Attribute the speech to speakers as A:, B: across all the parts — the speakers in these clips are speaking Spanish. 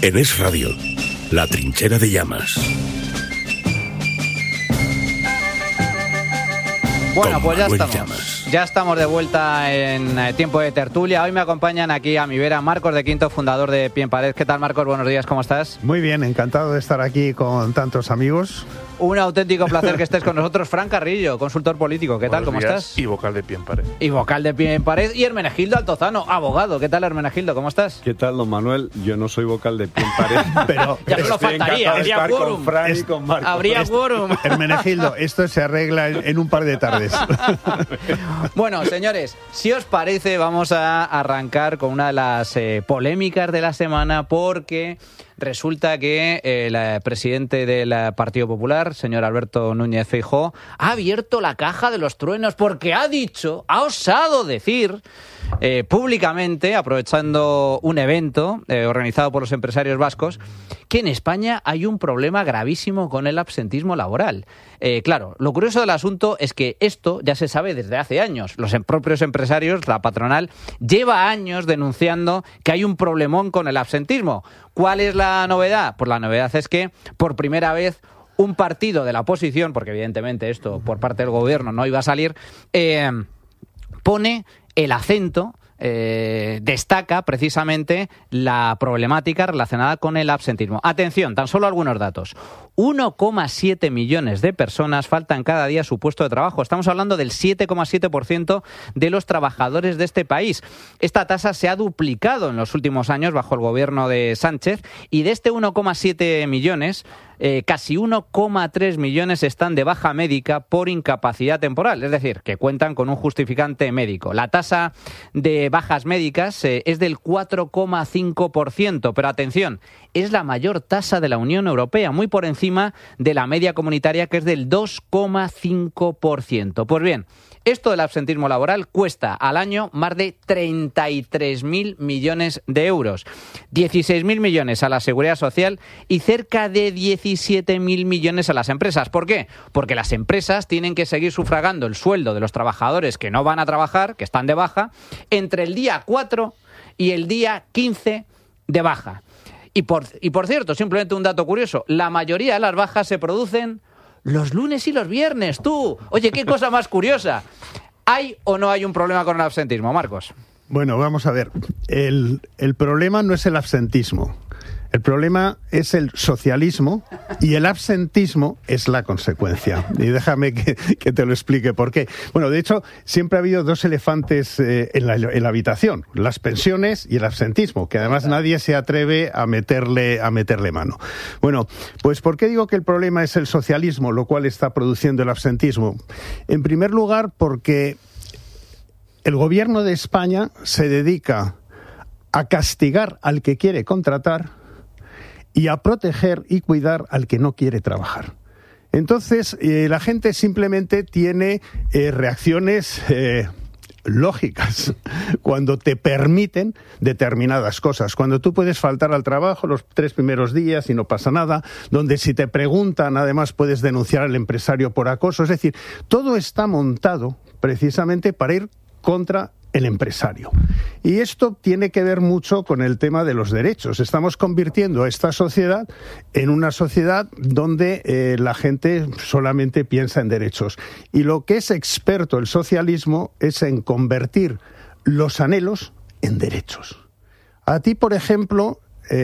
A: En Es Radio, La Trinchera de Llamas.
B: Bueno, pues ya
A: Manuel
B: estamos.
A: Llamas.
B: Ya estamos de vuelta en tiempo de tertulia. Hoy me acompañan aquí a mi vera Marcos de Quinto, fundador de Pie en Pared. ¿Qué tal, Marcos? Buenos días, ¿cómo estás?
C: Muy bien, encantado de estar aquí con tantos amigos.
B: Un auténtico placer que estés con nosotros. Fran Carrillo, consultor político. ¿Qué tal? ¿Cómo estás?
D: Y vocal de Pie en Pared.
B: Y vocal de Pie en Pared. Y Hermenegildo Altozano, abogado. ¿Qué tal, Hermenegildo? ¿Cómo estás?
E: ¿Qué tal, don Manuel? Yo no soy vocal de Pie en Pared,
C: Pero
B: Ya solo
E: estoy
B: faltaría,
E: encantado de
B: habría
E: estar
B: quórum.
E: con Fran y con Marcos.
B: Habría quórum.
C: Hermenegildo, esto se arregla en un par de tardes.
B: Bueno, señores, si os parece, vamos a arrancar con una de las polémicas de la semana, porque resulta que el presidente del Partido Popular, señor Alberto Núñez Feijóo, ha abierto la caja de los truenos porque ha osado decir públicamente, aprovechando un evento organizado por los empresarios vascos, que en España hay un problema gravísimo con el absentismo laboral. Claro, lo curioso del asunto es que esto ya se sabe desde hace años. Los propios empresarios, la patronal, lleva años denunciando que hay un problemón con el absentismo. ¿Cuál es la novedad? Pues la novedad es que, por primera vez, un partido de la oposición, porque evidentemente esto por parte del gobierno no iba a salir, pone el acento, destaca precisamente la problemática relacionada con el absentismo. Atención, tan solo algunos datos. 1,7 millones de personas faltan cada día a su puesto de trabajo. Estamos hablando del 7,7% de los trabajadores de este país. Esta tasa se ha duplicado en los últimos años bajo el gobierno de Sánchez, y de este 1,7 millones, casi 1,3 millones están de baja médica por incapacidad temporal, es decir, que cuentan con un justificante médico. La tasa de bajas médicas es del 4,5%, pero atención, es la mayor tasa de la Unión Europea, muy por encima de la media comunitaria, que es del 2,5%. Pues bien, esto del absentismo laboral cuesta al año más de 33.000 millones de euros, 16.000 millones a la Seguridad Social y cerca de 17.000 millones a las empresas. ¿Por qué? Porque las empresas tienen que seguir sufragando el sueldo de los trabajadores que no van a trabajar, que están de baja, entre el día 4 y el día 15 de baja. Y por cierto, simplemente un dato curioso, la mayoría de las bajas se producen los lunes y los viernes, tú. Oye, qué cosa más curiosa. ¿Hay o no hay un problema con el absentismo, Marcos?
C: Bueno, vamos a ver. El problema no es el absentismo. El problema es el socialismo y el absentismo es la consecuencia. Y déjame que te lo explique por qué. Bueno, de hecho, siempre ha habido dos elefantes en la habitación, las pensiones y el absentismo, que además nadie se atreve a meterle mano. Bueno, pues ¿por qué digo que el problema es el socialismo, lo cual está produciendo el absentismo? En primer lugar, porque el gobierno de España se dedica a castigar al que quiere contratar y a proteger y cuidar al que no quiere trabajar. Entonces, la gente simplemente tiene reacciones lógicas cuando te permiten determinadas cosas. Cuando tú puedes faltar al trabajo los 3 primeros días y no pasa nada, donde si te preguntan, además puedes denunciar al empresario por acoso. Es decir, todo está montado precisamente para ir contra el empresario. Y esto tiene que ver mucho con el tema de los derechos. Estamos convirtiendo a esta sociedad en una sociedad donde la gente solamente piensa en derechos. Y lo que es experto el socialismo es en convertir los anhelos en derechos. A ti, por ejemplo,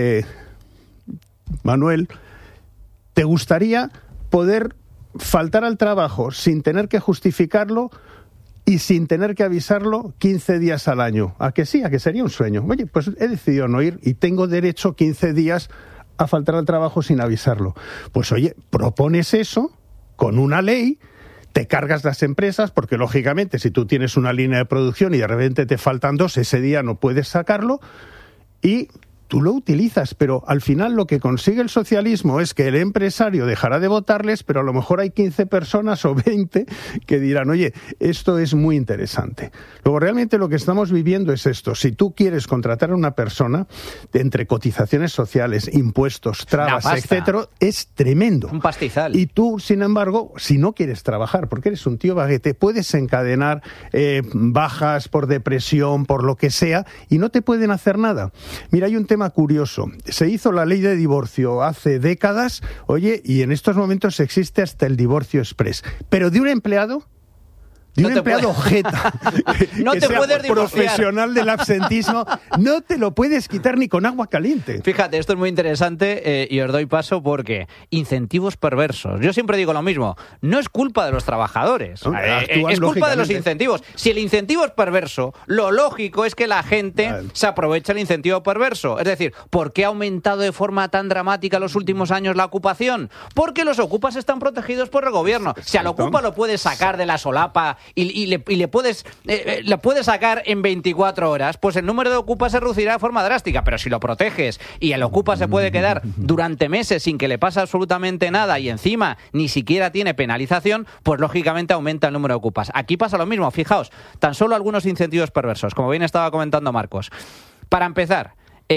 C: Manuel, ¿te gustaría poder faltar al trabajo sin tener que justificarlo y sin tener que avisarlo 15 días al año? ¿A que sí? ¿A que sería un sueño? Oye, pues he decidido no ir y tengo derecho 15 días a faltar al trabajo sin avisarlo. Pues oye, propones eso con una ley, te cargas las empresas, porque lógicamente si tú tienes una línea de producción y de repente te faltan 2, ese día no puedes sacarlo y tú lo utilizas, pero al final lo que consigue el socialismo es que el empresario dejará de votarles, pero a lo mejor hay 15 personas o 20 que dirán, oye, esto es muy interesante. Luego, realmente lo que estamos viviendo es esto. Si tú quieres contratar a una persona, entre cotizaciones sociales, impuestos, trabas, etcétera, es tremendo.
B: Un pastizal.
C: Y tú, sin embargo, si no quieres trabajar, porque eres un tío vaguete, puedes encadenar bajas por depresión, por lo que sea, y no te pueden hacer nada. Mira, hay un tema tema curioso. Se hizo la ley de divorcio hace décadas, oye, y en estos momentos existe hasta el divorcio express. Pero de un empleado... De un empleado jeta,
B: no
C: que
B: te
C: sea
B: puedes divorciar.
C: Profesional del absentismo, no te lo puedes quitar ni con agua caliente.
B: Fíjate, esto es muy interesante y os doy paso porque incentivos perversos. Yo siempre digo lo mismo, no es culpa de los trabajadores, es culpa de los incentivos. Si el incentivo es perverso, lo lógico es que la gente se aproveche el incentivo perverso. Es decir, ¿por qué ha aumentado de forma tan dramática los últimos años la ocupación? Porque los ocupas están protegidos por el gobierno. Si al ocupa lo puedes sacar de la solapa y le puedes sacar en 24 horas, pues el número de ocupas se reducirá de forma drástica. Pero si lo proteges y el ocupa se puede quedar durante meses sin que le pase absolutamente nada y encima ni siquiera tiene penalización, pues lógicamente aumenta el número de ocupas. Aquí pasa lo mismo. Fijaos, tan solo algunos incentivos perversos, como bien estaba comentando Marcos. Para empezar,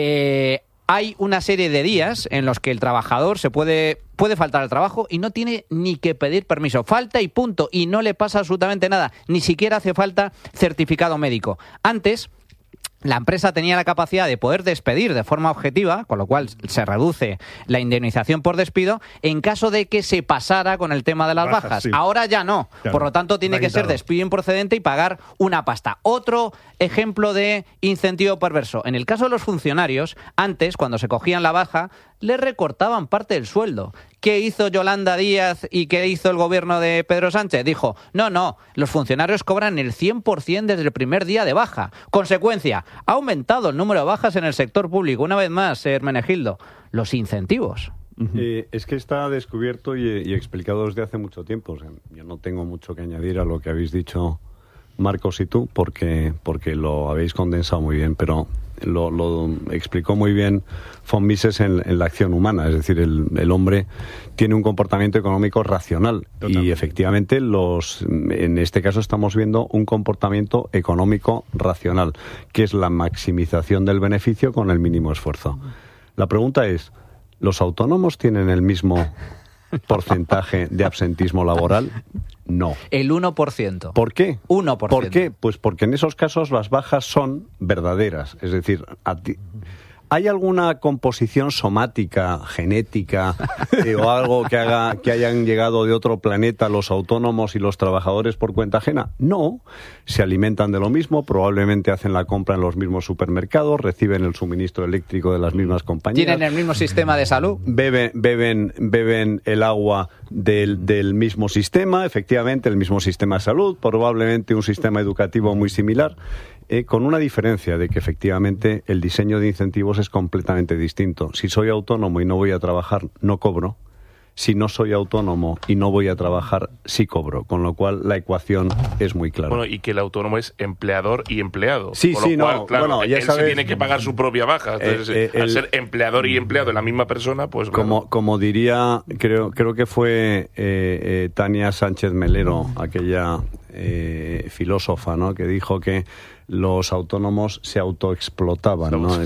B: hay una serie de días en los que el trabajador se puede faltar al trabajo y no tiene ni que pedir permiso. Falta y punto. Y no le pasa absolutamente nada. Ni siquiera hace falta certificado médico. Antes, la empresa tenía la capacidad de poder despedir de forma objetiva, con lo cual se reduce la indemnización por despido, en caso de que se pasara con el tema de las bajas. Sí. Ahora ya no. Claro. Por lo tanto, tiene que ser despido improcedente y pagar una pasta. Otro ejemplo de incentivo perverso. En el caso de los funcionarios, antes, cuando se cogían la baja, le recortaban parte del sueldo. ¿Qué hizo Yolanda Díaz y qué hizo el gobierno de Pedro Sánchez? Dijo, no, los funcionarios cobran el 100% desde el primer día de baja. Consecuencia, ha aumentado el número de bajas en el sector público. Una vez más, Hermenegildo, los incentivos.
E: Es que está descubierto y explicado desde hace mucho tiempo. O sea, yo no tengo mucho que añadir a lo que habéis dicho Marcos y tú, porque lo habéis condensado muy bien, pero lo explicó muy bien von Mises en la acción humana. Es decir, el hombre tiene un comportamiento económico racional. Totalmente. Y efectivamente en este caso estamos viendo un comportamiento económico racional, que es la maximización del beneficio con el mínimo esfuerzo. La pregunta es, ¿los autónomos tienen el mismo porcentaje de absentismo laboral? No.
B: El 1%.
E: ¿Por qué?
B: 1%.
E: ¿Por qué? Pues porque en esos casos las bajas son verdaderas. Es decir, ¿hay alguna composición somática, genética o algo que haga que hayan llegado de otro planeta los autónomos y los trabajadores por cuenta ajena? No. Se alimentan de lo mismo, probablemente hacen la compra en los mismos supermercados, reciben el suministro eléctrico de las mismas compañías.
B: ¿Tienen el mismo sistema de salud?
E: Beben el agua del mismo sistema, efectivamente, el mismo sistema de salud, probablemente un sistema educativo muy similar. Con una diferencia de que efectivamente el diseño de incentivos es completamente distinto. Si soy autónomo y no voy a trabajar, no cobro. Si no soy autónomo y no voy a trabajar, sí cobro. Con lo cual la ecuación es muy clara.
D: Bueno, y que el autónomo es empleador y empleado.
E: Sí,
D: con
E: sí,
D: lo cual,
E: no.
D: Claro,
E: bueno, ya
D: él
E: sabes,
D: se tiene que pagar su propia baja. Entonces, al ser empleador y empleado en la misma persona, pues...
E: Como diría, creo que fue Tania Sánchez Melero, aquella filósofa, ¿no?, que dijo que los autónomos se autoexplotaban, ¿no?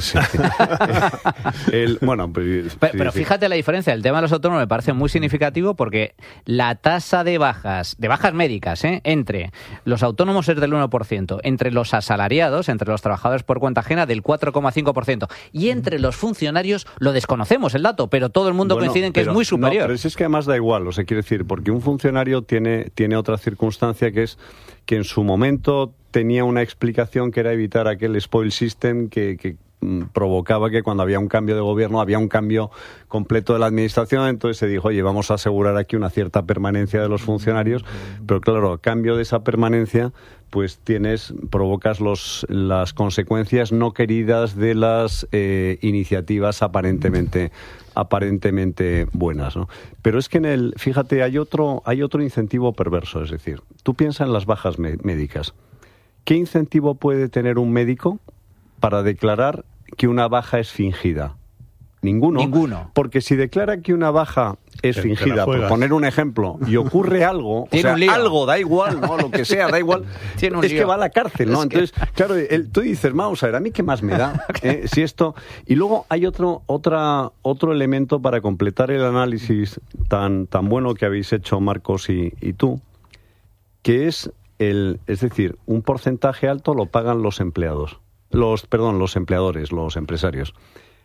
B: Pero fíjate la diferencia. El tema de los autónomos me parece muy significativo porque la tasa de bajas médicas, entre los autónomos es del 1%, entre los asalariados, entre los trabajadores por cuenta ajena, del 4,5%. Y entre los funcionarios lo desconocemos el dato, pero todo el mundo coincide en que es muy superior.
E: No, pero es que además da igual, o sea, quiero decir, porque un funcionario tiene otra circunstancia, que es que en su momento tenía una explicación que era evitar aquel spoil system que provocaba que cuando había un cambio de gobierno había un cambio completo de la administración. Entonces se dijo, oye, vamos a asegurar aquí una cierta permanencia de los funcionarios, pero claro, a cambio de esa permanencia pues provocas las consecuencias no queridas de las iniciativas aparentemente buenas, ¿no? Pero es que fíjate, hay otro incentivo perverso. Es decir, tú piensas en las bajas médicas. ¿Qué incentivo puede tener un médico para declarar que una baja es fingida? Ninguno. Porque si declara que una baja es fingida, por poner un ejemplo, y ocurre algo, o sea, algo, da igual, ¿no? Lo que sea, da igual, es que va a la cárcel, ¿no? Entonces, claro, tú dices, vamos a ver, ¿a mí qué más me da? Si esto... Y luego hay otro elemento para completar el análisis tan bueno que habéis hecho, Marcos y tú, que es decir, un porcentaje alto lo pagan los empleadores, los empresarios.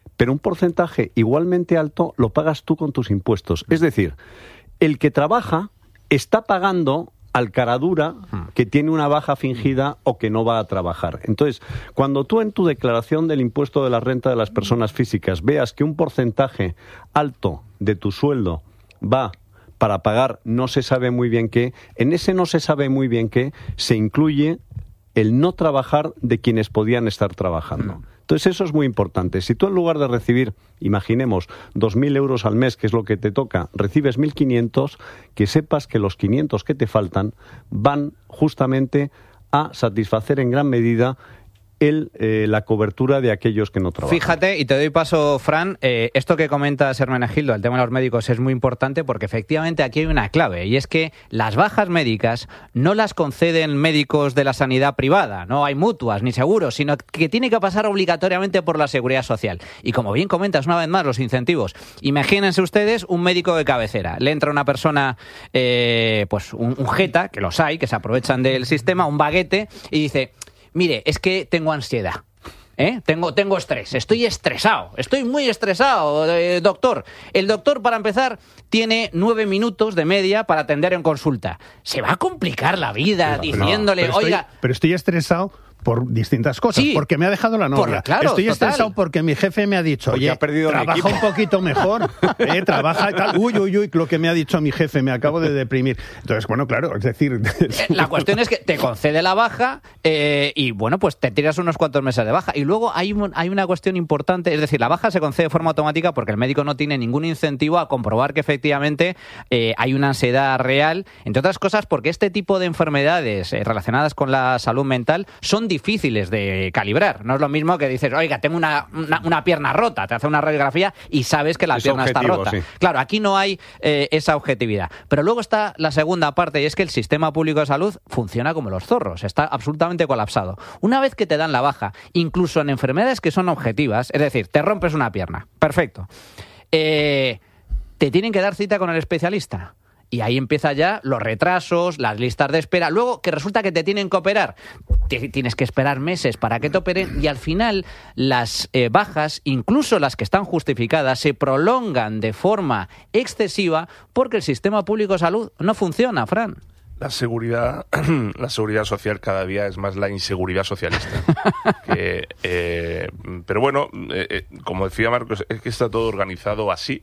E: pero un porcentaje igualmente alto lo pagas tú con tus impuestos. Es decir, el que trabaja está pagando al caradura que tiene una baja fingida o que no va a trabajar. Entonces, cuando tú en tu declaración del impuesto de la renta de las personas físicas veas que un porcentaje alto de tu sueldo va para pagar no se sabe muy bien qué, en ese no se sabe muy bien qué se incluye el no trabajar de quienes podían estar trabajando. Entonces eso es muy importante. Si tú en lugar de recibir, imaginemos, 2.000 euros al mes, que es lo que te toca, recibes 1.500, que sepas que los 500 que te faltan van justamente a satisfacer en gran medida la cobertura de aquellos que no trabajan.
B: Fíjate, y te doy paso, Fran, esto que comentas, Hermenegildo, el tema de los médicos es muy importante porque efectivamente aquí hay una clave, y es que las bajas médicas no las conceden médicos de la sanidad privada, no hay mutuas ni seguros, sino que tiene que pasar obligatoriamente por la Seguridad Social. Y como bien comentas, una vez más, los incentivos. Imagínense ustedes un médico de cabecera, le entra una persona, pues un jeta, que los hay, que se aprovechan del sistema, un baguete, y dice: mire, es que tengo ansiedad, tengo estrés, estoy estresado, estoy muy estresado, doctor. El doctor, para empezar, tiene 9 minutos de media para atender en consulta. Se va a complicar la vida diciéndole, oiga...
C: Pero estoy estresado por distintas cosas, sí, porque me ha dejado la novia.
B: Claro,
C: estoy estresado porque mi jefe me ha dicho, oye, trabaja un poquito mejor, trabaja y tal. Uy, lo que me ha dicho mi jefe, me acabo de deprimir. Entonces, bueno, claro, es decir...
B: La cuestión es que te concede la baja y, bueno, pues te tiras unos cuantos meses de baja. Y luego hay una cuestión importante, es decir, la baja se concede de forma automática porque el médico no tiene ningún incentivo a comprobar que efectivamente hay una ansiedad real, entre otras cosas porque este tipo de enfermedades relacionadas con la salud mental son difíciles de calibrar. No es lo mismo que dices, oiga, tengo una pierna rota, te hace una radiografía y sabes que la pierna está rota. Sí. Claro, aquí no hay esa objetividad. Pero luego está la segunda parte, y es que el sistema público de salud funciona como los zorros, está absolutamente colapsado. Una vez que te dan la baja, incluso en enfermedades que son objetivas, es decir, te rompes una pierna, perfecto, te tienen que dar cita con el especialista. Y ahí empiezan ya los retrasos, las listas de espera. Luego, que resulta que te tienen que operar. Tienes que esperar meses para que te operen y al final las bajas, incluso las que están justificadas, se prolongan de forma excesiva porque el sistema público de salud no funciona, Fran.
D: La seguridad social cada día es más la inseguridad socialista. Pero bueno, como decía Marcos, es que está todo organizado así.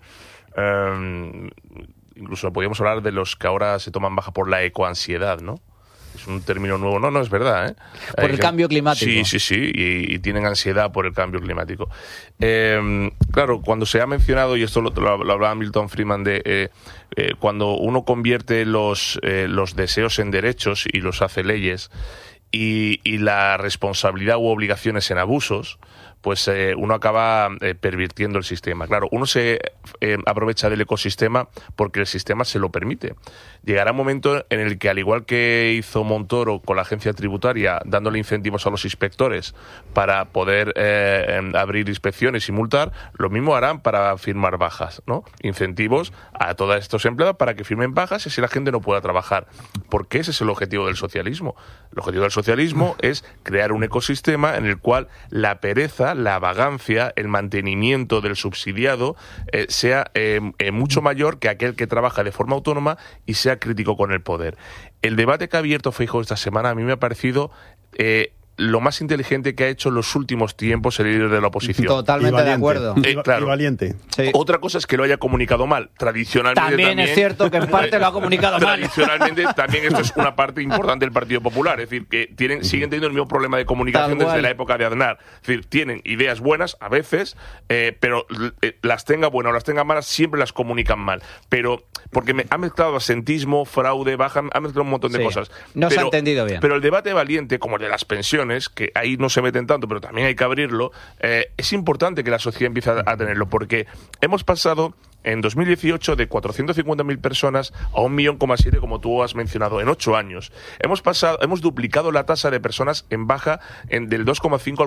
D: Incluso podríamos hablar de los que ahora se toman baja por la ecoansiedad, ¿no? Es un término nuevo. No, es verdad, ¿eh?
B: Por el cambio climático.
D: Sí, y tienen ansiedad por el cambio climático. Claro, cuando se ha mencionado, y esto lo hablaba Milton Friedman, cuando uno convierte los deseos en derechos y los hace leyes, y la responsabilidad u obligaciones en abusos, pues uno acaba pervirtiendo el sistema. Claro, uno se aprovecha del ecosistema porque el sistema se lo permite. Llegará un momento en el que, al igual que hizo Montoro con la agencia tributaria, dándole incentivos a los inspectores para poder abrir inspecciones y multar, lo mismo harán para firmar bajas, ¿no? Incentivos a todos estos empleados para que firmen bajas y así la gente no pueda trabajar. Porque ese es el objetivo del socialismo. El objetivo del socialismo es crear un ecosistema en el cual la pereza, la vagancia, el mantenimiento del subsidiado sea mucho mayor que aquel que trabaja de forma autónoma y sea crítico con el poder. El debate que ha abierto Feijóo esta semana a mí me ha parecido lo más inteligente que ha hecho en los últimos tiempos el líder de la oposición.
B: Totalmente de acuerdo.
D: Claro.
C: Y valiente.
B: Sí.
D: Otra cosa es que lo haya comunicado mal. Tradicionalmente
B: también es cierto que en parte lo ha comunicado mal.
D: Tradicionalmente también esto es una parte importante del Partido Popular. Es decir, que siguen teniendo el mismo problema de comunicación desde la época de Aznar. Es decir, tienen ideas buenas a veces, pero las tenga buenas o las tenga malas, siempre las comunican mal. Pero porque ha mezclado asentismo, fraude, baja, ha mezclado un montón de cosas.
B: No se ha entendido bien.
D: Pero el debate valiente, como el de las pensiones, que ahí no se meten tanto, pero también hay que abrirlo, es importante que la sociedad empiece a tenerlo, porque hemos pasado en 2018 de 450.000 personas a 1,7 millones, como tú has mencionado, en 8 años. Hemos duplicado la tasa de personas en baja del 2,5 al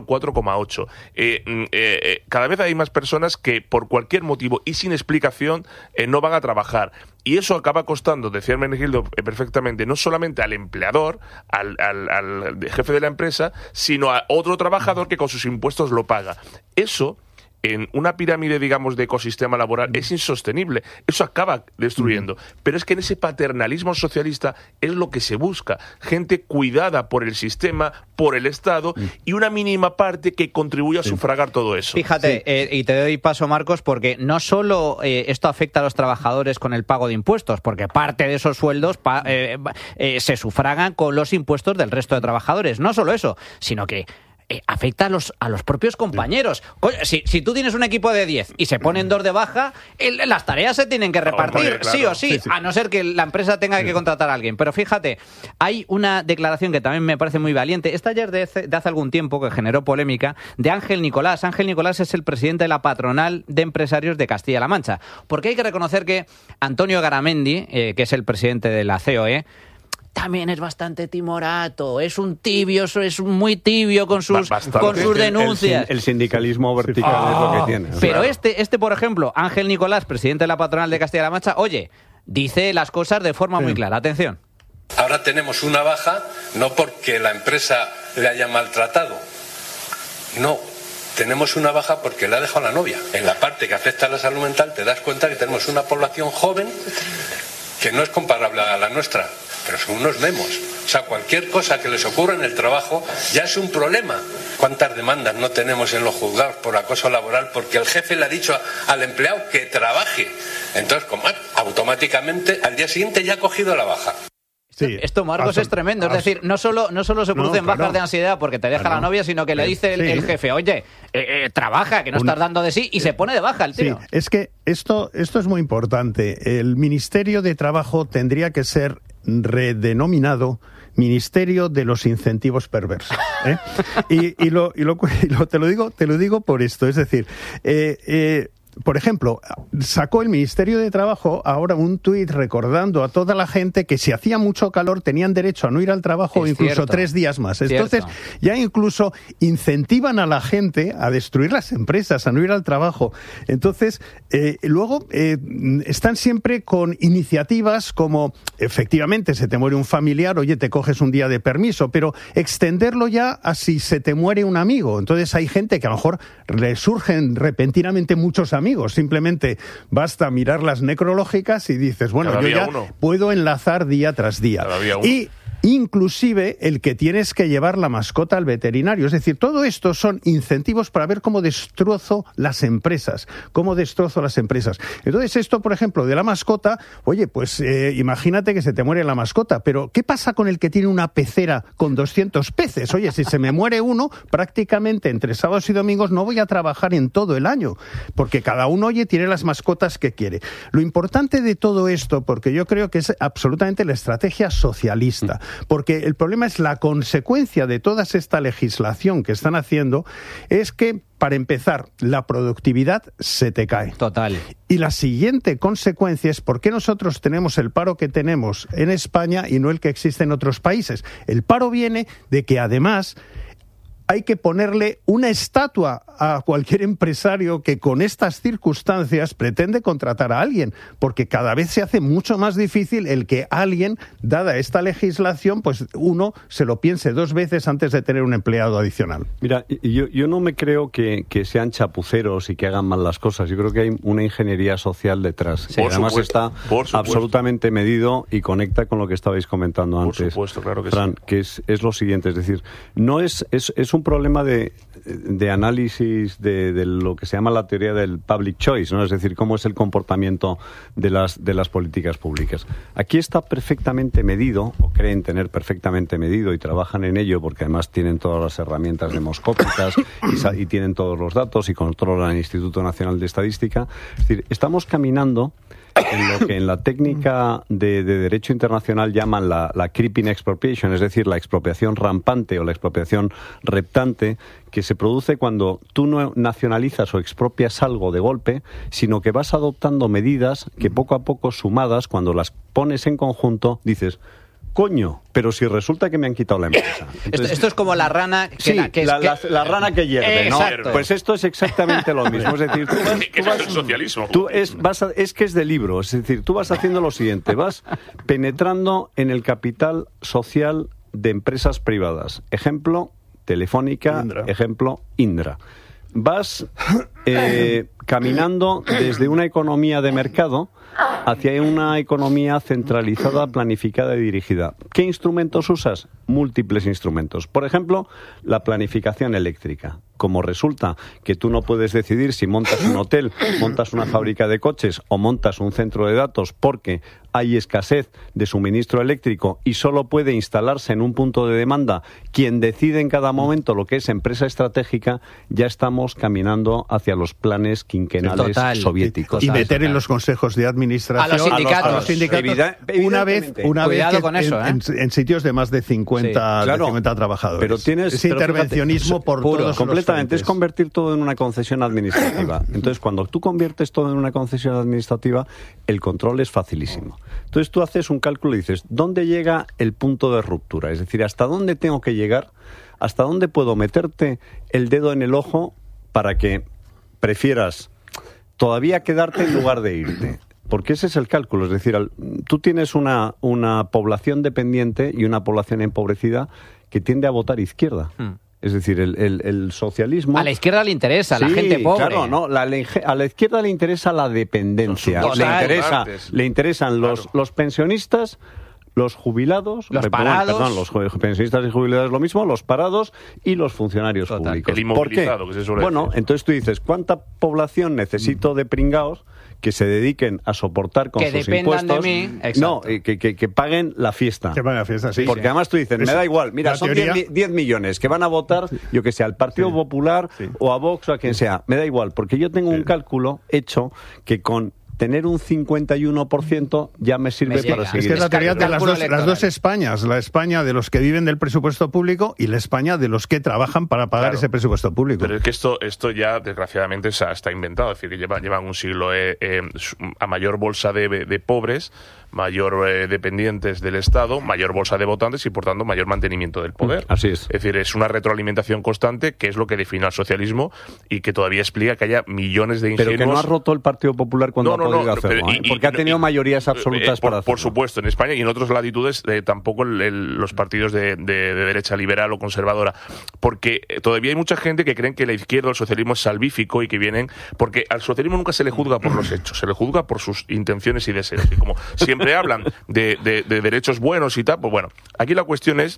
D: 4,8. Cada vez hay más personas que por cualquier motivo y sin explicación no van a trabajar. Y eso acaba costando, decía Hermenegildo perfectamente, no solamente al empleador, al jefe de la empresa, sino a otro trabajador que con sus impuestos lo paga. Eso en una pirámide, digamos, de ecosistema laboral es insostenible. Eso acaba destruyendo. Pero es que en ese paternalismo socialista es lo que se busca. Gente cuidada por el sistema, por el Estado, y una mínima parte que contribuye a sufragar todo eso.
B: Fíjate, y te doy paso, Marcos, porque no solo esto afecta a los trabajadores con el pago de impuestos, porque parte de esos sueldos se sufragan con los impuestos del resto de trabajadores. No solo eso, sino que afecta a los propios compañeros. Si tú tienes un equipo de 10 y se ponen 2 de baja, las tareas se tienen que repartir, claro, sí o sí, a no ser que la empresa tenga que contratar a alguien. Pero fíjate, hay una declaración que también me parece muy valiente. Esta ayer de hace algún tiempo, que generó polémica, de Ángel Nicolás. Ángel Nicolás es el presidente de la patronal de empresarios de Castilla-La Mancha. Porque hay que reconocer que Antonio Garamendi, que es el presidente de la COE, también es bastante timorato, es un tibio, es muy tibio con sus denuncias.
E: El sindicalismo vertical es lo que tiene.
B: Pero claro. Por ejemplo, Ángel Nicolás, presidente de la patronal de Castilla-La Mancha, oye, dice las cosas de forma muy clara. Atención.
F: Ahora tenemos una baja, no porque la empresa le haya maltratado, no. Tenemos una baja porque le ha dejado la novia. En la parte que afecta a la salud mental te das cuenta que tenemos una población joven que no es comparable a la nuestra. Pero son unos memos. O sea, cualquier cosa que les ocurra en el trabajo ya es un problema. ¿Cuántas demandas no tenemos en los juzgados por acoso laboral porque el jefe le ha dicho al empleado que trabaje? Entonces, automáticamente al día siguiente ya ha cogido la baja.
B: Sí, esto, Marcos, es tremendo. Es decir, no solo se producen bajas de ansiedad porque te deja la novia, sino que le dice el jefe, oye, trabaja, que no estás dando de sí, y se pone de baja el tío.
C: Sí, es que esto es muy importante. El Ministerio de Trabajo tendría que ser redenominado Ministerio de los Incentivos Perversos, ¿eh? Te lo digo por esto, es decir, por ejemplo, sacó el Ministerio de Trabajo ahora un tuit recordando a toda la gente que si hacía mucho calor tenían derecho a no ir al trabajo incluso 3 días más. Entonces, ya incluso incentivan a la gente a destruir las empresas, a no ir al trabajo. Entonces, luego están siempre con iniciativas como, efectivamente, se te muere un familiar, oye, te coges un día de permiso, pero extenderlo ya a si se te muere un amigo. Entonces, hay gente que a lo mejor le surgen repentinamente muchos amigos. Simplemente basta mirar las necrológicas y dices, bueno, yo ya puedo enlazar día tras día. Y inclusive el que tienes que llevar la mascota al veterinario. Es decir, todo esto son incentivos para ver cómo destrozo las empresas. Entonces, esto, por ejemplo, de la mascota, oye, pues imagínate que se te muere la mascota, pero ¿qué pasa con el que tiene una pecera con 200 peces? Oye, si se me muere uno, prácticamente entre sábados y domingos no voy a trabajar en todo el año, porque cada uno, oye, tiene las mascotas que quiere. Lo importante de todo esto, porque yo creo que es absolutamente la estrategia socialista, porque el problema es la consecuencia de toda esta legislación que están haciendo, es que, para empezar, la productividad se te cae.
B: Total.
C: Y la siguiente consecuencia es por qué nosotros tenemos el paro que tenemos en España y no el que existe en otros países. El paro viene de que, además, hay que ponerle una estatua a cualquier empresario que con estas circunstancias pretende contratar a alguien, porque cada vez se hace mucho más difícil el que alguien, dada esta legislación, pues uno se lo piense 2 veces antes de tener un empleado adicional.
E: Mira, yo no me creo que sean chapuceros y que hagan mal las cosas. Yo creo que hay una ingeniería social detrás. Sí, además está absolutamente medido y conecta con lo que estabais comentando antes.
D: Por supuesto, claro que
E: Fran,
D: sí.
E: Que es lo siguiente, es decir, no es un problema de análisis de lo que se llama la teoría del public choice, ¿no? Es decir, cómo es el comportamiento de las políticas públicas. Aquí está perfectamente medido, o creen tener perfectamente medido, y trabajan en ello porque además tienen todas las herramientas demoscópicas y tienen todos los datos y controlan el Instituto Nacional de Estadística. Es decir, estamos caminando en lo que en la técnica de derecho internacional llaman la creeping expropriation, es decir, la expropiación rampante o la expropiación reptante, que se produce cuando tú no nacionalizas o expropias algo de golpe, sino que vas adoptando medidas que poco a poco, sumadas, cuando las pones en conjunto, dices, coño, pero si resulta que me han quitado la empresa. Entonces,
B: esto es como la rana
E: la rana que hierve, ¿no?
B: Exacto.
E: Pues esto es exactamente lo mismo. Es decir,
D: es el socialismo.
E: Es que es de libro. Es decir, tú vas haciendo lo siguiente, vas penetrando en el capital social de empresas privadas. Ejemplo, Telefónica, ejemplo, Indra. vas caminando desde una economía de mercado hacia una economía centralizada, planificada y dirigida. ¿Qué instrumentos usas? Múltiples instrumentos. Por ejemplo, la planificación eléctrica. Como resulta que tú no puedes decidir si montas un hotel, montas una fábrica de coches o montas un centro de datos porque hay escasez de suministro eléctrico y solo puede instalarse en un punto de demanda quien decide en cada momento lo que es empresa estratégica, ya estamos caminando hacia los planes quinquenales soviéticos.
C: Y meter en los consejos de administración
B: a los sindicatos,
C: una vez
B: con eso,
C: en sitios de más de 50, de 50 trabajadores.
E: Pero tienes
C: ese intervencionismo por todos
E: completamente, es convertir todo en una concesión administrativa. Entonces, cuando tú conviertes todo en una concesión administrativa, el control es facilísimo. Entonces, tú haces un cálculo y dices, ¿dónde llega el punto de ruptura? Es decir, ¿hasta dónde tengo que llegar? ¿Hasta dónde puedo meterte el dedo en el ojo para que prefieras todavía quedarte en lugar de irte? Porque ese es el cálculo. Es decir, tú tienes una población dependiente y una población empobrecida que tiende a votar izquierda. Es decir, el socialismo...
B: A la izquierda le interesa, la gente pobre.
E: Claro, no, a la izquierda le interesa la dependencia. Le interesan los pensionistas, los jubilados...
B: Los parados...
E: Perdón, los pensionistas y jubilados lo mismo, los parados y los funcionarios públicos.
D: El inmovilizado,
E: ¿por qué?
D: Que se suele decir.
E: Entonces tú dices, ¿cuánta población necesito de pringaos que se dediquen a soportar con sus impuestos?
B: De mí.
E: No, que paguen la fiesta.
C: Que paguen la fiesta, sí.
E: Porque además tú dices, me da igual, mira, son 10 millones que van a votar, yo que sé, al Partido Popular o a Vox o a quien sea. Me da igual, porque yo tengo un cálculo hecho que con tener un 51% ya me sirve para seguir.
C: Es que es la teoría de las dos Españas, la España de los que viven del presupuesto público y la España de los que trabajan para pagar ese presupuesto público.
D: Pero es que esto ya, desgraciadamente, está inventado. Es decir, que llevan un siglo a mayor bolsa de pobres, mayor dependientes del Estado, mayor bolsa de votantes y, por tanto, mayor mantenimiento del poder.
E: Así es.
D: Es decir, es una retroalimentación constante que es lo que define al socialismo y que todavía explica que haya millones de ingenuos...
E: Pero que no ha roto el Partido Popular cuando ha podido hacerlo, porque ha tenido mayorías absolutas para hacerlo.
D: Por supuesto, en España y en otras latitudes tampoco los partidos de derecha liberal o conservadora, porque todavía hay mucha gente que creen que la izquierda o el socialismo es salvífico y que vienen... Porque al socialismo nunca se le juzga por los hechos, se le juzga por sus intenciones y deseos. Y como siempre hablan de derechos buenos y tal, pues bueno, aquí la cuestión es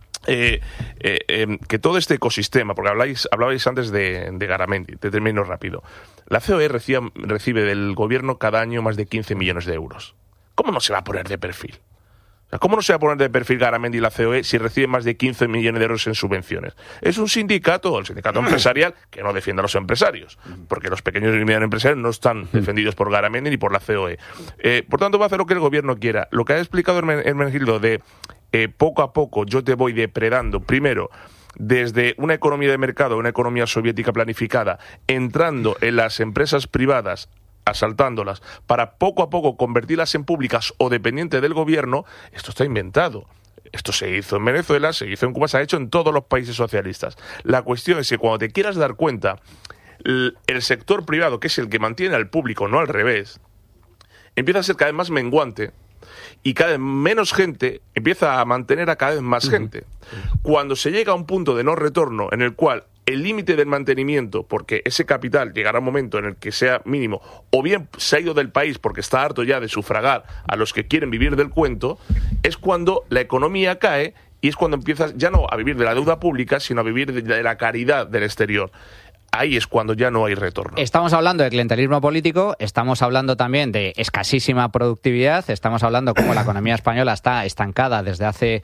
D: que todo este ecosistema, porque hablabais antes de Garamendi, te termino rápido. La COE recibe del gobierno cada año más de 15 millones de euros. ¿Cómo no se va a poner de perfil? O sea, ¿cómo no se va a poner de perfil Garamendi y la COE si recibe más de 15 millones de euros en subvenciones? Es un sindicato, el sindicato empresarial, que no defiende a los empresarios, porque los pequeños y medianos empresarios no están defendidos por Garamendi ni por la COE. Por tanto, va a hacer lo que el gobierno quiera. Lo que ha explicado Hermenegildo de poco a poco yo te voy depredando, primero, desde una economía de mercado, una economía soviética planificada, entrando en las empresas privadas, asaltándolas, para poco a poco convertirlas en públicas o dependientes del gobierno, esto está inventado. Esto se hizo en Venezuela, se hizo en Cuba, se ha hecho en todos los países socialistas. La cuestión es que cuando te quieras dar cuenta, el sector privado, que es el que mantiene al público, no al revés, empieza a ser cada vez más menguante y cada vez menos gente empieza a mantener a cada vez más gente. Cuando se llega a un punto de no retorno en el cual el límite del mantenimiento, porque ese capital llegará a un momento en el que sea mínimo, o bien se ha ido del país porque está harto ya de sufragar a los que quieren vivir del cuento, es cuando la economía cae y es cuando empiezas ya no a vivir de la deuda pública, sino a vivir de la caridad del exterior. Ahí es cuando ya no hay retorno.
B: Estamos hablando de clientelismo político, estamos hablando también de escasísima productividad, estamos hablando cómo la economía española está estancada desde hace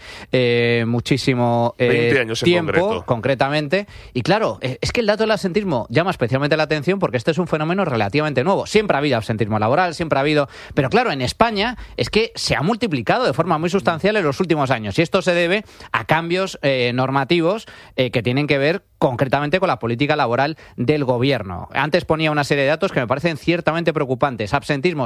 B: muchísimo
D: 20 años
B: tiempo, concretamente. Y claro, es que el dato del absentismo llama especialmente la atención porque este es un fenómeno relativamente nuevo. Siempre ha habido absentismo laboral, siempre ha habido... Pero claro, en España es que se ha multiplicado de forma muy sustancial en los últimos años. Y esto se debe a cambios normativos que tienen que ver concretamente con la política laboral del gobierno. Antes ponía una serie de datos que me parecen ciertamente preocupantes. Absentismo,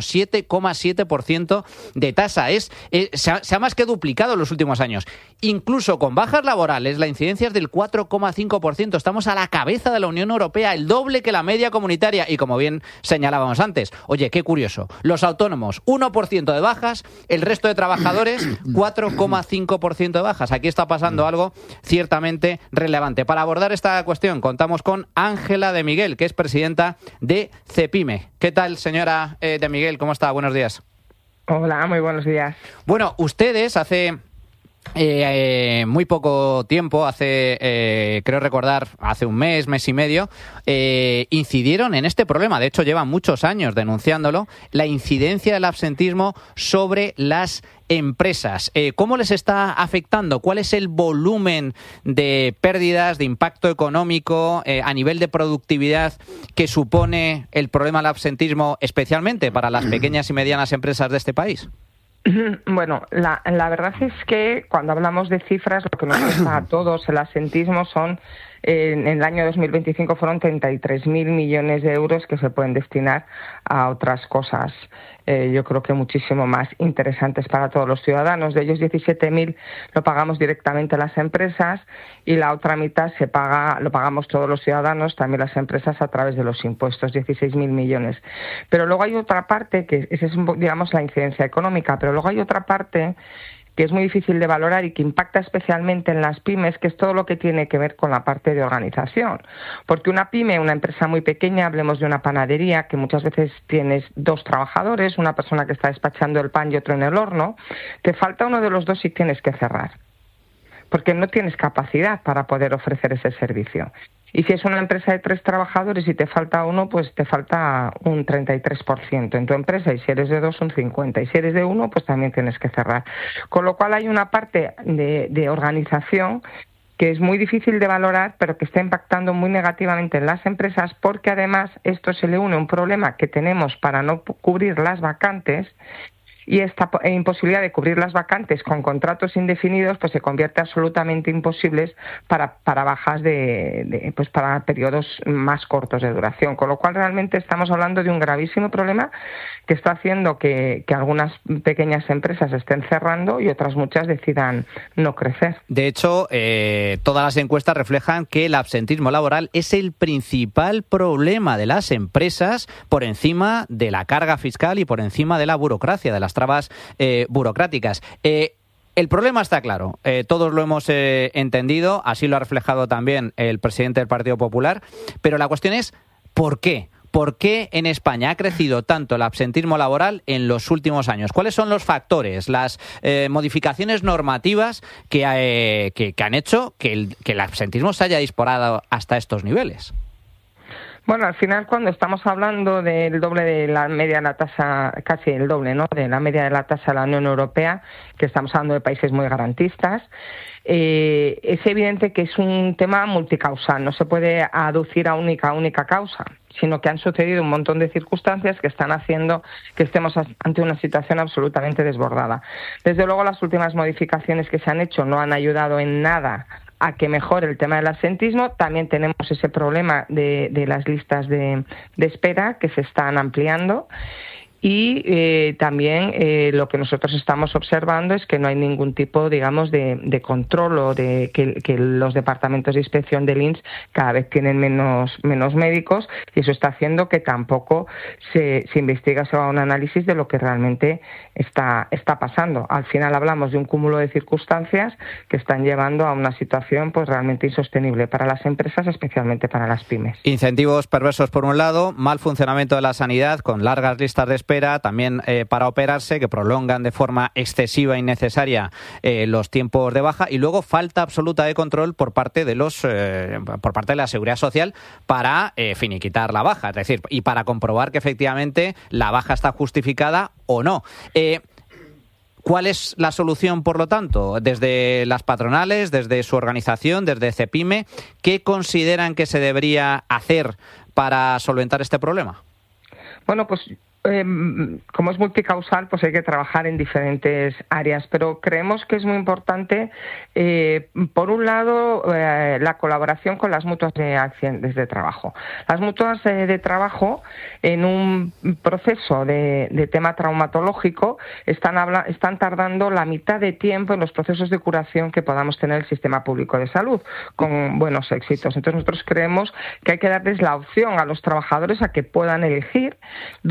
B: 7,7% de tasa. Se ha más que duplicado en los últimos años. Incluso con bajas laborales, la incidencia es del 4,5%. Estamos a la cabeza de la Unión Europea, el doble que la media comunitaria. Y como bien señalábamos antes, oye, qué curioso, los autónomos, 1% de bajas, el resto de trabajadores, 4,5% de bajas. Aquí está pasando algo ciertamente relevante. Para abordar esta esta cuestión contamos con Ángela de Miguel, que es presidenta de Cepime. ¿Qué tal, señora de Miguel? ¿Cómo está? Buenos días.
G: Hola, muy buenos días.
B: Bueno, ustedes hace muy poco tiempo, creo recordar, hace un mes y medio, incidieron en este problema. De hecho, llevan muchos años denunciándolo, la incidencia del absentismo sobre las empresas. ¿Cómo les está afectando? ¿Cuál es el volumen de pérdidas, de impacto económico a nivel de productividad que supone el problema del absentismo, especialmente para las pequeñas y medianas empresas de este país?
G: Bueno, la verdad es que cuando hablamos de cifras, lo que nos cuesta a todos el absentismo son, en el año 2025 fueron 33.000 millones de euros que se pueden destinar a otras cosas. Yo creo que muchísimo más interesantes para todos los ciudadanos. De ellos, 17.000 lo pagamos directamente a las empresas y la otra mitad lo pagamos todos los ciudadanos, también las empresas, a través de los impuestos, 16.000 millones. Pero luego hay otra parte, que esa es, digamos, la incidencia económica, pero luego hay otra parte que es muy difícil de valorar y que impacta especialmente en las pymes, que es todo lo que tiene que ver con la parte de organización. Porque una pyme, una empresa muy pequeña, hablemos de una panadería, que muchas veces tienes 2 trabajadores, una persona que está despachando el pan y otro en el horno, te falta uno de los 2 y tienes que cerrar, porque no tienes capacidad para poder ofrecer ese servicio. Y si es una empresa de 3 trabajadores y te falta uno, pues te falta un 33% en tu empresa, y si eres de 2, un 50%, y si eres de 1, pues también tienes que cerrar. Con lo cual hay una parte de organización que es muy difícil de valorar, pero que está impactando muy negativamente en las empresas, porque además esto se le une a un problema que tenemos para no cubrir las vacantes, y esta imposibilidad de cubrir las vacantes con contratos indefinidos pues se convierte absolutamente imposibles para bajas pues para periodos más cortos de duración, con lo cual realmente estamos hablando de un gravísimo problema que está haciendo que algunas pequeñas empresas estén cerrando y otras muchas decidan no crecer.
B: De hecho, todas las encuestas reflejan que el absentismo laboral es el principal problema de las empresas, por encima de la carga fiscal y por encima de la burocracia, de las trabas burocráticas. El problema está claro, todos lo hemos entendido, así lo ha reflejado también el presidente del Partido Popular, pero la cuestión es ¿por qué? ¿Por qué en España ha crecido tanto el absentismo laboral en los últimos años? ¿Cuáles son los factores, las modificaciones normativas que han hecho que el absentismo se haya disparado hasta estos niveles?
G: Bueno, al final, cuando estamos hablando del doble de la media de la tasa, casi el doble, ¿no?, de la media de la tasa de la Unión Europea, que estamos hablando de países muy garantistas, es evidente que es un tema multicausal, no se puede aducir a única causa, sino que han sucedido un montón de circunstancias que están haciendo que estemos ante una situación absolutamente desbordada. Desde luego, las últimas modificaciones que se han hecho no han ayudado en nada a que mejore el tema del absentismo. También tenemos ese problema de las listas de espera que se están ampliando. Y también lo que nosotros estamos observando es que no hay ningún tipo, digamos, de control, o de que los departamentos de inspección del INS cada vez tienen menos médicos, y eso está haciendo que tampoco se investigue, se haga un análisis de lo que realmente está pasando. Al final hablamos de un cúmulo de circunstancias que están llevando a una situación pues realmente insostenible para las empresas, especialmente para las pymes.
B: Incentivos perversos por un lado, mal funcionamiento de la sanidad con largas listas de espera, también para operarse, que prolongan de forma excesiva e innecesaria los tiempos de baja, y luego falta absoluta de control por parte de la Seguridad Social para finiquitar la baja, es decir, y para comprobar que efectivamente la baja está justificada o no. ¿Cuál es la solución, por lo tanto? Desde las patronales, desde su organización, desde Cepime, ¿qué consideran que se debería hacer para solventar este problema?
G: Bueno, pues como es multicausal, pues hay que trabajar en diferentes áreas, pero creemos que es muy importante, por un lado, la colaboración con las mutuas de accidentes de trabajo. Las mutuas de trabajo, en un proceso de tema traumatológico, están tardando la mitad de tiempo en los procesos de curación que podamos tener el sistema público de salud, con buenos éxitos. Entonces nosotros creemos que hay que darles la opción a los trabajadores a que puedan elegir dónde quieren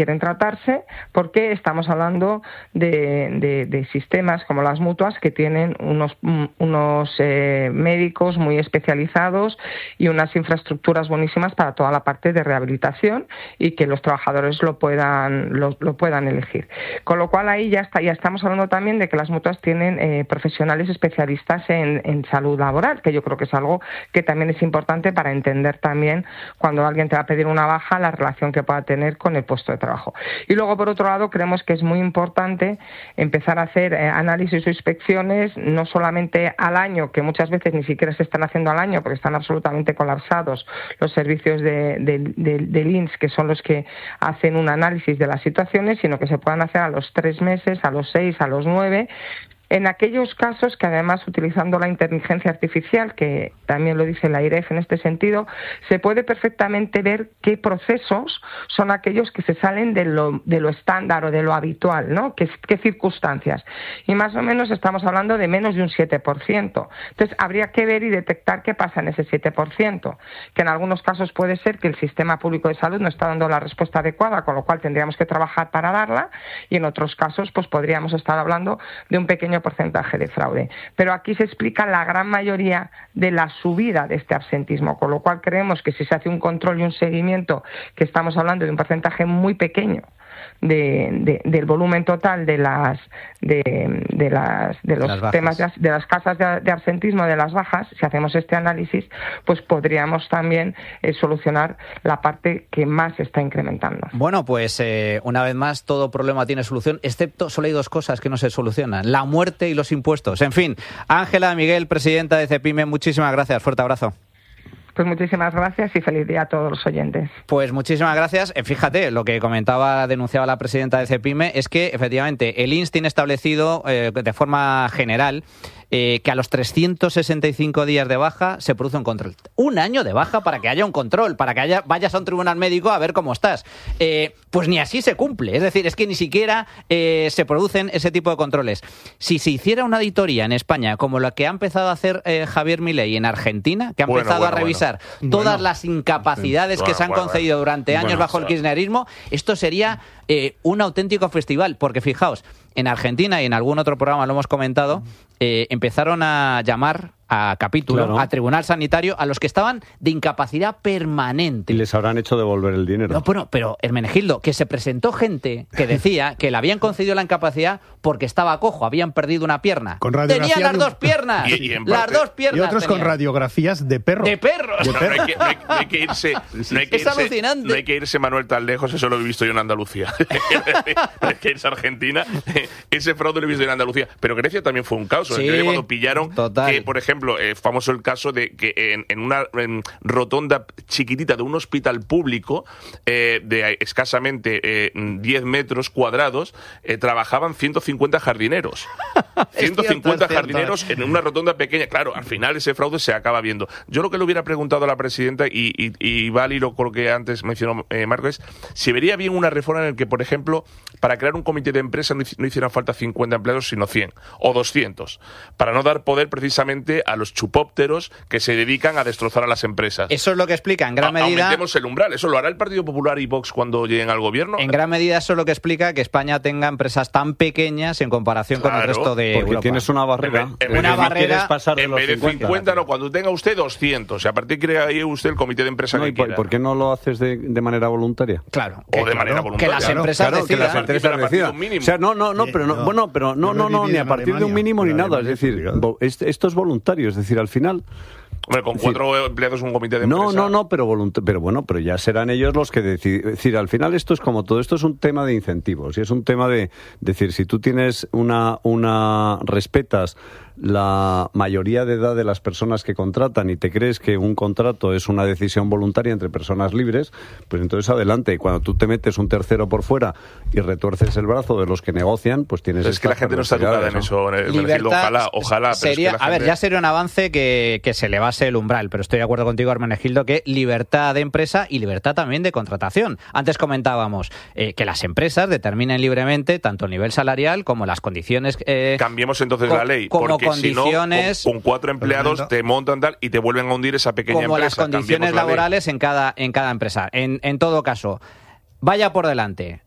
G: quieren tratarse, porque estamos hablando de sistemas como las mutuas que tienen unos médicos muy especializados y unas infraestructuras buenísimas para toda la parte de rehabilitación y que los trabajadores lo puedan elegir. Con lo cual ahí ya estamos hablando también de que las mutuas tienen profesionales especialistas en salud laboral, que yo creo que es algo que también es importante para entender también cuando alguien te va a pedir una baja la relación que pueda tener con el puesto de trabajo. Y luego, por otro lado, creemos que es muy importante empezar a hacer análisis o inspecciones no solamente al año, que muchas veces ni siquiera se están haciendo al año porque están absolutamente colapsados los servicios del INS, que son los que hacen un análisis de las situaciones, sino que se puedan hacer a los 3 meses, a los 6, a los 9, en aquellos casos que además, utilizando la inteligencia artificial, que también lo dice la IREF en este sentido, se puede perfectamente ver qué procesos son aquellos que se salen de lo estándar o de lo habitual, ¿no? ¿Qué circunstancias? Y más o menos estamos hablando de menos de un 7%. Entonces, habría que ver y detectar qué pasa en ese 7%, que en algunos casos puede ser que el sistema público de salud no está dando la respuesta adecuada, con lo cual tendríamos que trabajar para darla, y en otros casos pues podríamos estar hablando de un pequeño porcentaje de fraude. Pero aquí se explica la gran mayoría de la subida de este absentismo, con lo cual creemos que si se hace un control y un seguimiento, que estamos hablando de un porcentaje muy pequeño del volumen total de los temas de las casas de absentismo, de las bajas, si hacemos este análisis, pues podríamos también solucionar la parte que más se está incrementando.
B: Bueno, pues una vez más, todo problema tiene solución, excepto solo hay 2 cosas que no se solucionan: la muerte y los impuestos. En fin, Ángela Miguel, presidenta de Cepime, muchísimas gracias. Fuerte abrazo.
G: Pues muchísimas gracias y feliz día a todos los oyentes.
B: Pues muchísimas gracias. Fíjate, lo que denunciaba la presidenta de Cepime es que efectivamente el INS tiene establecido de forma general que a los 365 días de baja se produce un control. Un año de baja para que haya un control, para que vayas a un tribunal médico a ver cómo estás. Pues ni así se cumple. Es decir, es que ni siquiera se producen ese tipo de controles. Si se hiciera una auditoría en España como la que ha empezado a hacer Javier Milei en Argentina, que ha empezado a revisar todas las incapacidades que se han concedido durante años bajo el kirchnerismo, esto sería un auténtico festival. Porque fijaos, en Argentina y en algún otro programa lo hemos comentado, empezaron a llamar a capítulo, claro, a tribunal sanitario, a los que estaban de incapacidad permanente.
E: Y les habrán hecho devolver el dinero.
B: No, bueno, pero Hermenegildo, que se presentó gente que decía que le habían concedido la incapacididad porque estaba cojo, habían perdido una pierna.
C: Tenía
B: las 2 piernas. Las 2 piernas.
C: Y otros
B: tenían.
C: Con radiografías de perros.
B: De perros.
D: No hay que irse.
B: Es alucinante.
D: No hay que irse, Manuel, tan lejos. Eso lo he visto yo en Andalucía. No hay que irse a Argentina. Ese fraude lo he visto en Andalucía. Pero Grecia también fue un caos.
B: Sí,
D: cuando pillaron que, por ejemplo, famoso el caso de que en una rotonda chiquitita de un hospital público de escasamente 10 metros cuadrados trabajaban 150 jardineros. 150 jardineros en una rotonda pequeña. Claro, al final ese fraude se acaba viendo. Yo lo que le hubiera preguntado a la presidenta, y va al hilo con lo que antes mencionó Marco, es si vería bien una reforma en la que, por ejemplo, para crear un comité de empresa no hicieran falta 50 empleados, sino 100 o 200, para no dar poder precisamente a los chupópteros que se dedican a destrozar a las empresas.
B: Eso es lo que explica en gran medida.
D: Aumentemos el umbral. ¿Eso lo hará el Partido Popular y Vox cuando lleguen al gobierno?
B: En gran medida eso es lo que explica que España tenga empresas tan pequeñas en comparación con el resto de
E: porque
B: Europa.
E: Tienes una barrera.
B: Una barrera.
E: En
D: vez de 50, no, cuando tenga usted 200. Y a partir de ahí usted el comité de empresa que quiera.
E: ¿Por qué no lo haces de manera voluntaria?
B: Claro.
D: O de manera voluntaria.
B: Que las empresas decidan.
E: Que las empresas decidan. O sea, no, ni a partir de un mínimo ni nada. Es decir, esto es voluntario. Es decir, al final...
D: Hombre, con 4 empleados un comité de empresa.
E: Pero ya serán ellos los que deciden. Es decir, al final esto es como todo, esto es un tema de incentivos y es un tema de decir, si tú tienes respetas la mayoría de edad de las personas que contratan y te crees que un contrato es una decisión voluntaria entre personas libres, pues entonces adelante. Y cuando tú te metes un tercero por fuera y retuerces el brazo de los que negocian, pues tienes...
D: Pero es que la gente no está educada en eso. Ojalá.
B: Sería,
D: pero es que gente...
B: ya sería un avance que se elevase el umbral, pero estoy de acuerdo contigo, Hermenegildo, que libertad de empresa y libertad también de contratación. Antes comentábamos que las empresas determinen libremente tanto el nivel salarial como las condiciones...
D: Cambiemos entonces la ley, porque condiciones, si no, con 4 empleados te montan tal y te vuelven a hundir esa pequeña empresa.
B: Como las condiciones laborales en cada empresa. En todo caso, vaya por delante.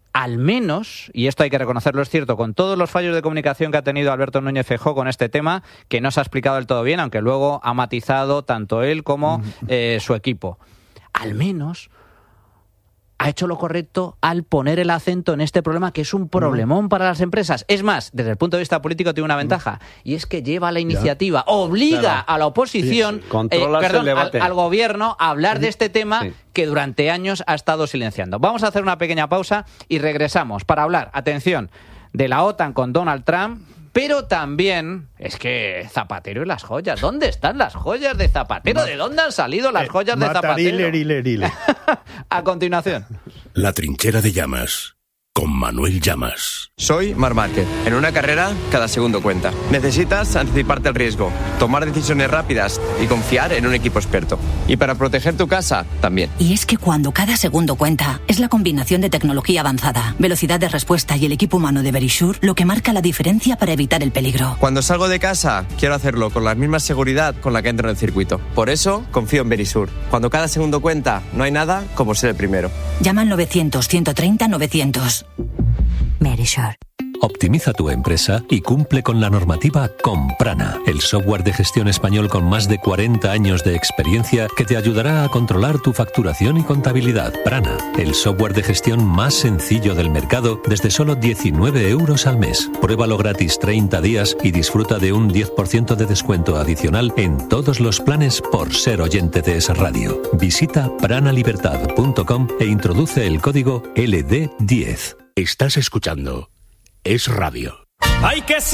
B: al menos, y esto hay que reconocerlo, es cierto, con todos los fallos de comunicación que ha tenido Alberto Núñez Feijóo con este tema, que no se ha explicado del todo bien, aunque luego ha matizado tanto él como su equipo, al menos ha hecho lo correcto al poner el acento en este problema, que es un problemón para las empresas. Es más, desde el punto de vista político tiene una ventaja, y es que lleva la iniciativa, obliga a la oposición, al gobierno, a hablar de este tema que durante años ha estado silenciando. Vamos a hacer una pequeña pausa y regresamos para hablar, atención, de la OTAN con Donald Trump, pero también, es que Zapatero y las joyas. ¿Dónde están las joyas de Zapatero? ¿De dónde han salido las joyas de Zapatero? A continuación.
A: La trinchera de Llamas, con Manuel Llamas.
H: Soy Marc Márquez. En una carrera, cada segundo cuenta. Necesitas anticiparte al riesgo, tomar decisiones rápidas y confiar en un equipo experto. Y para proteger tu casa, también.
I: Y es que cuando cada segundo cuenta, es la combinación de tecnología avanzada, velocidad de respuesta y el equipo humano de Verisure lo que marca la diferencia para evitar el peligro.
H: Cuando salgo de casa, quiero hacerlo con la misma seguridad con la que entro en el circuito. Por eso, confío en Verisure. Cuando cada segundo cuenta, no hay nada como ser el primero.
I: Llama al 900-130-900. Verisure.
J: Optimiza tu empresa y cumple con la normativa con Prana, el software de gestión español con más de 40 años de experiencia que te ayudará a controlar tu facturación y contabilidad. Prana, el software de gestión más sencillo del mercado desde solo 19 € al mes. Pruébalo gratis 30 días y disfruta de un 10% de descuento adicional en todos los planes por ser oyente de Es Radio. Visita pranalibertad.com e introduce el código LD10.
A: Estás escuchando Es Radio.
K: ¡Hay que